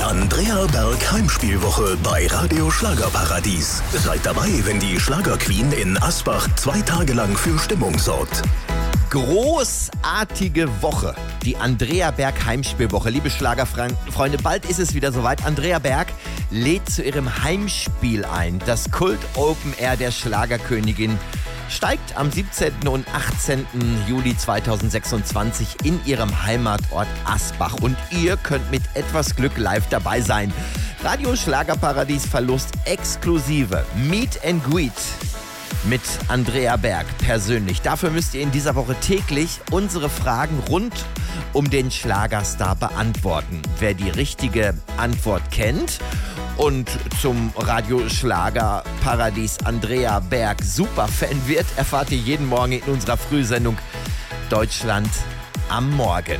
Andrea Berg Heimspielwoche bei Radio Schlagerparadies. Seid dabei, wenn die Schlagerqueen in Asbach 2 Tage lang für Stimmung sorgt. Großartige Woche, die Andrea Berg Heimspielwoche. Liebe Schlagerfreunde, bald ist es wieder soweit. Andrea Berg lädt zu ihrem Heimspiel ein. Das Kult Open Air der Schlagerkönigin steigt am 17. und 18. Juli 2026 in ihrem Heimatort Asbach. Und ihr könnt mit etwas Glück live dabei sein. Radio Schlagerparadies verlost exklusive Meet and Greet mit Andrea Berg persönlich. Dafür müsst ihr in dieser Woche täglich unsere Fragen rund um den Schlagerstar beantworten. Wer die richtige Antwort kennt und zum Radio Schlagerparadies Andrea Berg Superfan wird, erfahrt ihr jeden Morgen in unserer Frühsendung Deutschland am Morgen.